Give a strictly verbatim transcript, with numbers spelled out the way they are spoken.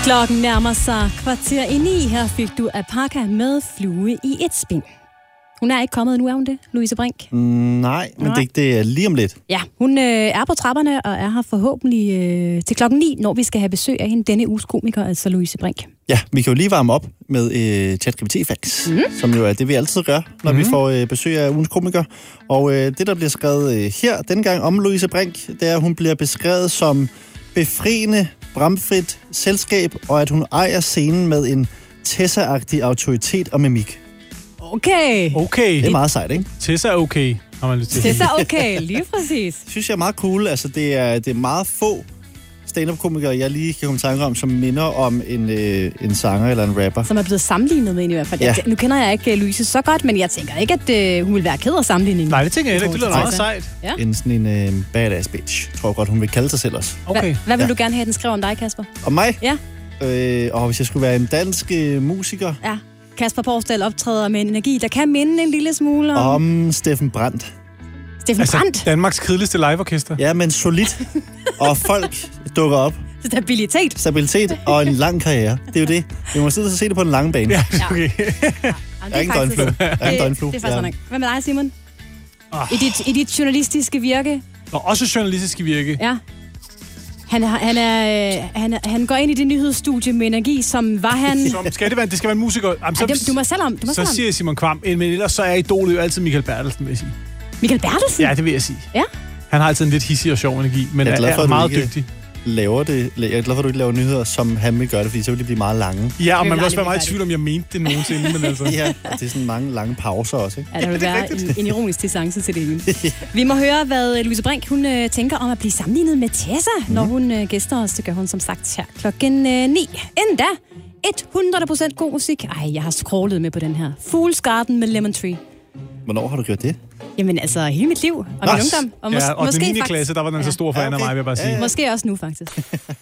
Klokken nærmer sig kvarter i ni. Her fik du Apaka med Flue i et spind. Hun er ikke kommet nu, er hun det, Louise Brink? Mm, nej, men det, det er lige om lidt. Ja, hun øh, er på trapperne og er her forhåbentlig øh, til klokken ni, når vi skal have besøg af hende, denne uges komiker, altså Louise Brink. Ja, vi kan jo lige varme op med øh, ChatGPT-facts, mm. som jo er det, vi altid gør, når mm. vi får øh, besøg af ugens komiker. Og øh, det, der bliver skrevet øh, her denne gang om Louise Brink, det er, at hun bliver beskrevet som befriende, bramfrit selskab, og at hun ejer scenen med en Tessa-agtig autoritet og mimik. Okay. Okay. Det er meget sejt, ikke? Tessa er okay, har man lyst til. Tessa er okay, lige præcis. Synes jeg er meget cool. Altså, det er, det er meget få stand-up-komikere, jeg lige kan komme i tanke om, som minder om en, øh, en sanger eller en rapper. Som er blevet sammenlignet med en i hvert fald. Ja. Jeg, nu kender jeg ikke Louise så godt, men jeg tænker ikke, at øh, hun vil være ked af sammenligningen. Nej, det tænker jeg ikke. Det lyder meget sejt. Ja. En sådan en øh, badass bitch, tror jeg godt, hun vil kalde sig selv også. Okay. Hva, hvad vil ja. du gerne have, den skriver om dig, Kasper? Om mig? Ja. Øh, og hvis jeg skulle være en dansk øh, musiker? Ja. Kasper Porsdal optræder med en energi, der kan minde en lille smule om... Om Steffen Brandt. Steffen altså, Brandt? Danmarks kedeligste liveorkester. Ja, men solidt. Og folk dukker op. Stabilitet. Stabilitet og en lang karriere. Det er jo det. Vi må sidde og se det på en lang bane. Ja, okay. Ja. Der er ingen døgnflue. Der er ingen døgnflue. Det er faktisk ja. nok. Hvad med dig, Simon? Oh. I, dit, I dit journalistiske virke? Og også journalistiske virke. Ja. Han, er, han, er, han, er, han går ind i det nyhedsstudie med energi, som var han... Som, skal det være, det skal være en musiker? Jamen, så, Ej, det, du må selv om. Du må så selv om. siger Simon Kvam, men ellers så er idolet jo altid Michael Bertelsen, vil jeg sige. Michael Bertelsen? Ja, det vil jeg sige. Ja. Han har altid en lidt hissig og sjov energi, men jeg er, glad for, er meget ikke dygtig. Laver det. Jeg er glad for, at du ikke laver nyheder, som han vil gøre det, fordi så vil de blive meget lange. Ja, og man vil også være meget i tvivl, om jeg mente det nogensinde. Men altså. Ja, det er sådan mange lange pauser også, ikke? Ja, der vil være en, en ironisk distance til det hele. Vi må høre, hvad Louise Brink hun, øh, tænker om at blive sammenlignet med Tessa, mm. når hun øh, gæster os. Det gør hun som sagt her klokken øh, ni. Endda hundrede procent god musik. Ej, jeg har scrollet med på den her. Fool's Garden med Lemon Tree. Hvornår har du gjort det? Jamen altså, hele mit liv og min ungdom. Og, ja, og måske den niende faktisk, klasse, der var den ja. så stor fan ja, okay. af mig, vil jeg bare sige. Ja, ja. Måske også nu, faktisk.